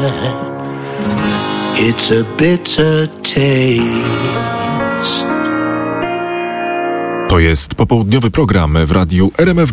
It's a bitter taste. To jest popołudniowy program w radiu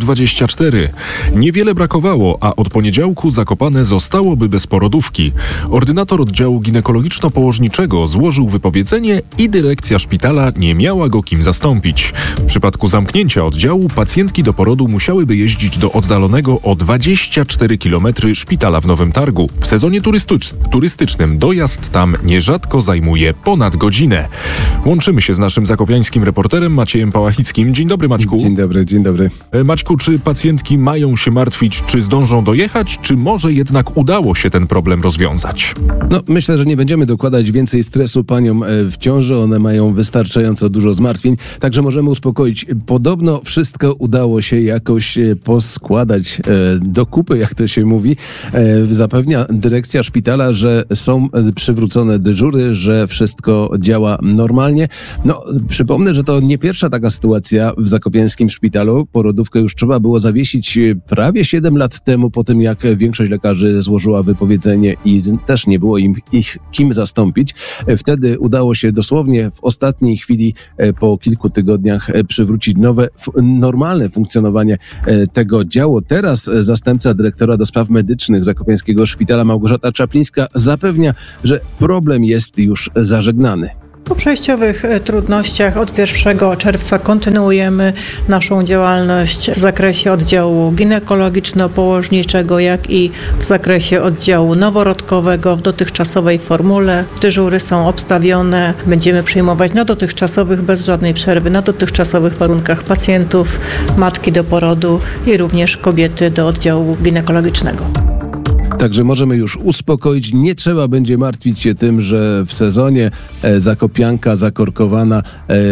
RMF24. Niewiele brakowało, a od poniedziałku Zakopane zostałoby bez porodówki. Ordynator oddziału ginekologiczno-położniczego złożył wypowiedzenie i dyrekcja szpitala nie miała go kim zastąpić. W przypadku zamknięcia oddziału pacjentki do porodu musiałyby jeździć do oddalonego o 24 km szpitala w Nowym Targu. W sezonie turystycznym dojazd tam nierzadko zajmuje ponad godzinę. Łączymy się z naszym zakopiańskim reporterem Maciejem Pałachickim. Dzień dobry, Maćku. Dzień dobry. Maćku, czy pacjentki mają się martwić, czy zdążą dojechać, czy może jednak udało się ten problem rozwiązać? Myślę, że nie będziemy dokładać więcej stresu paniom w ciąży. One mają wystarczająco dużo zmartwień, także możemy uspokoić. Podobno wszystko udało się jakoś poskładać do kupy, jak to się mówi. Zapewnia dyrekcja szpitala, że są przywrócone dyżury, że wszystko działa normalnie. Przypomnę, że to nie pierwsza taka sytuacja w zakopiańskim szpitalu. Porodówkę już trzeba było zawiesić prawie 7 lat temu, po tym jak większość lekarzy złożyła wypowiedzenie i też nie było ich kim zastąpić. Wtedy udało się dosłownie w ostatniej chwili, po kilku tygodniach, przywrócić normalne funkcjonowanie tego działu. Teraz zastępca dyrektora do spraw medycznych Zakopiańskiego Szpitala Małgorzata Czaplińska zapewnia, że problem jest już zażegnany. Po przejściowych trudnościach od 1 czerwca kontynuujemy naszą działalność w zakresie oddziału ginekologiczno-położniczego, jak i w zakresie oddziału noworodkowego w dotychczasowej formule. Dyżury są obstawione, będziemy przyjmować na dotychczasowych, bez żadnej przerwy, na dotychczasowych warunkach pacjentów, matki do porodu i również kobiety do oddziału ginekologicznego. Także możemy już uspokoić. Nie trzeba będzie martwić się tym, że w sezonie zakopianka zakorkowana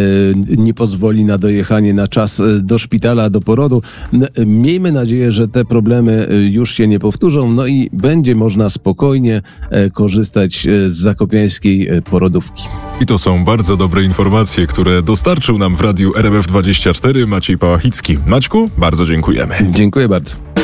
nie pozwoli na dojechanie na czas do szpitala, do porodu. Miejmy nadzieję, że te problemy już się nie powtórzą, i będzie można spokojnie korzystać z zakopiańskiej porodówki. I to są bardzo dobre informacje, które dostarczył nam w radiu RMF24 Maciej Pałachicki. Maćku, bardzo dziękujemy. Dziękuję bardzo.